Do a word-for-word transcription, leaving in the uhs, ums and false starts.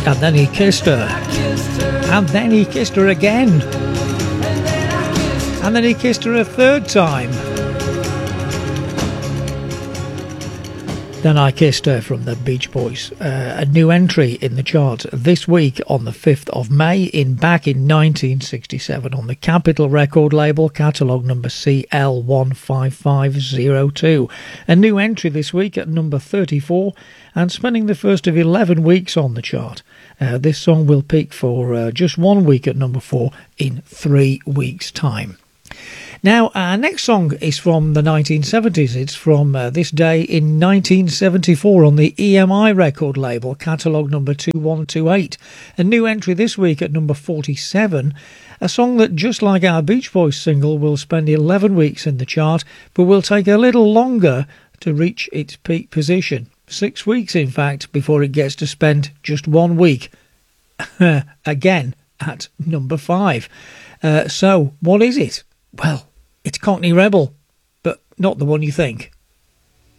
And then he kissed her. And then he kissed her again. And then he kissed her a third time. Then I Kissed Her from the Beach Boys. Uh, a new entry in the chart this week on the fifth of May, in back in nineteen sixty-seven on the Capitol record label, catalogue number C L one five five zero two. A new entry this week at number thirty-four and spending the first of eleven weeks on the chart. Uh, this song will peak for uh, just one week at number four in three weeks' time. Now, our next song is from the nineteen seventies. It's from uh, this day in nineteen seventy-four on the E M I record label, catalogue number two one two eight. A new entry this week at number forty-seven. A song that, just like our Beach Boys single, will spend eleven weeks in the chart, but will take a little longer to reach its peak position. Six weeks, in fact, before it gets to spend just one week. Again, at number five. Uh, so, what is it? Well, it's Cockney Rebel, but not the one you think.